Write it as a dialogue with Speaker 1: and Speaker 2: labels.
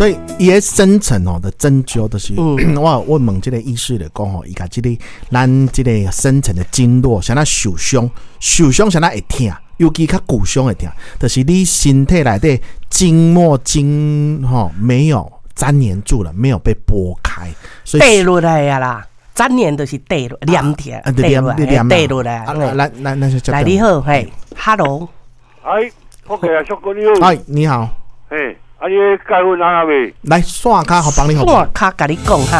Speaker 1: 所以伊个深层哦的针灸就是，我问这个医师来讲吼，伊甲这个咱这个深层的经络，像那受伤像那会痛，尤其较骨伤会痛，就是你身体内底经脉没有粘连住了，没有被拨开，所以
Speaker 2: 跌落来呀啦。粘连就是跌落，黏起来，跌落来。来你好，嘿 ，Hello，
Speaker 3: OK 啊，小哥你好。
Speaker 1: 哎，你好。
Speaker 3: 嘿，你介绍哪位？
Speaker 1: 来刷卡，好帮你好。
Speaker 2: 刷卡，甲你讲哈。